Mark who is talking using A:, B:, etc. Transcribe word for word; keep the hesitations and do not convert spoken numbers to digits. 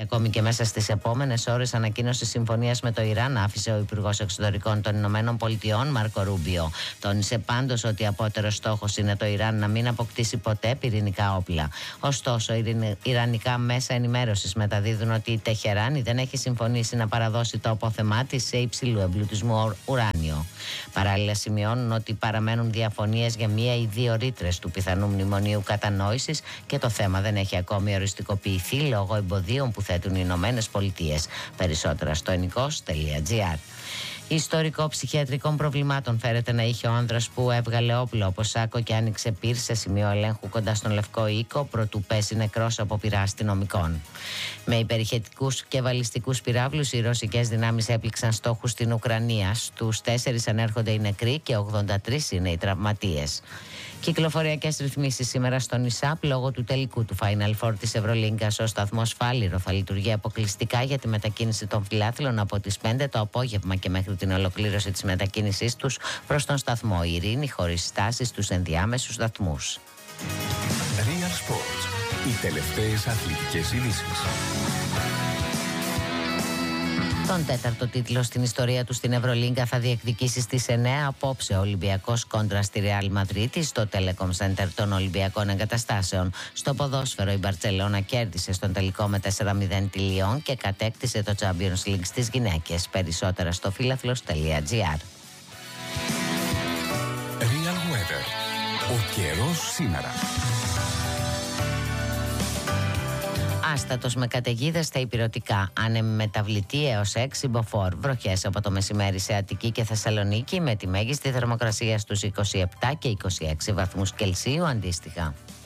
A: Ακόμη και μέσα στις επόμενες ώρες ανακοίνωση συμφωνίας με το Ιράν άφησε ο Υπουργός Εξωτερικών των Ηνωμένων Πολιτειών, Μάρκο Ρούμπιο. Τόνισε πάντως ότι απότερος στόχος είναι το Ιράν να μην αποκτήσει ποτέ πυρηνικά όπλα. Ωστόσο, ιρανικά μέσα ενημέρωσης μεταδίδουν ότι η Τεχεράνη δεν έχει συμφωνήσει να παραδώσει το απόθεμά της σε υψηλού εμπλουτισμού ουράνιο. Παράλληλα, σημειώνουν ότι παραμένουν διαφωνίες για μία ή δύο ρήτρες του πιθανού μνημονίου κατανόησης και το θέμα δεν έχει ακόμη οριστικοποιηθεί λόγω εμποδίων που θέτουν οι Ηνωμένες Πολιτείες. Περισσότερα στο ενικός τελεία τζι άρ. Ιστορικό ψυχιατρικών προβλημάτων φέρεται να είχε ο άνδρας που έβγαλε όπλο από σάκο και άνοιξε πυρ σε σημείο ελέγχου κοντά στον Λευκό Οίκο, προτού πέσει νεκρός από πυρά αστυνομικών. Με υπερηχετικούς και βαλιστικούς πυράβλους, οι ρωσικές δυνάμεις έπληξαν στόχους στην Ουκρανία. Στους τέσσερις ανέρχονται οι νεκροί και ογδόντα τρεις είναι οι τραυματίες. Κυκλοφοριακές ρυθμίσεις σήμερα στον ΙΣΑΠ λόγω του τελικού του Final Four της Ευρωλίγκας. Ο σταθμός Φάληρο θα λειτουργεί αποκλειστικά για τη μετακίνηση των φιλάθλων από τις πέντε το απόγευμα και μέχρι την ολοκλήρωση της μετακίνησής τους προς τον σταθμό Ειρήνη, χωρίς στάσεις στους ενδιάμεσους σταθμούς.
B: Real Sports. Οι τελευταίες αθλητικές ειδήσεις.
A: Τον τέταρτο τίτλο στην ιστορία του στην Ευρωλίγκα θα διεκδικήσει στις εννέα απόψε ο Ολυμπιακός κόντρα στη Ρεάλ Μαδρίτη στο Telecom Center των Ολυμπιακών Εγκαταστάσεων. Στο ποδόσφαιρο η Μπαρτσελώνα κέρδισε στον τελικό με τέσσερα μηδέν τη Λιόν και κατέκτησε το Champions League στις γυναίκες. Περισσότερα στο φίλαθλος τελεία τζι άρ.
B: Real Weather. Ο καιρός σήμερα.
A: Άστατος με καταιγίδες στα ηπειρωτικά. Άνεμη μεταβλητή έως έξι μποφόρ. Βροχές από το μεσημέρι σε Αττική και Θεσσαλονίκη με τη μέγιστη θερμοκρασία στους είκοσι επτά και είκοσι έξι βαθμούς Κελσίου αντίστοιχα.